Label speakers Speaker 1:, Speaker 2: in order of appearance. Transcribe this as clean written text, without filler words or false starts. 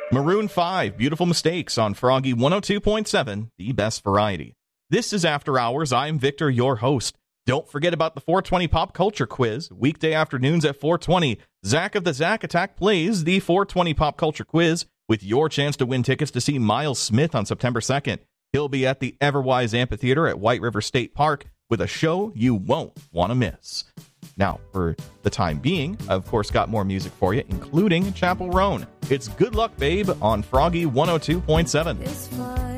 Speaker 1: Maroon 5, Beautiful Mistakes on Froggy 102.7, the best variety. This is After Hours. I'm Victor, your host. Don't forget about the 420 Pop Culture Quiz. Weekday afternoons at 420, Zach of the Zack Attack plays the 420 Pop Culture Quiz with your chance to win tickets to see Miles Smith on September 2nd. He'll be at the Everwise Amphitheater at White River State Park with a show you won't want to miss. Now, for the time being, I've of course got more music for you, including Chapel Roan. It's Good Luck Babe on Froggy 102.7.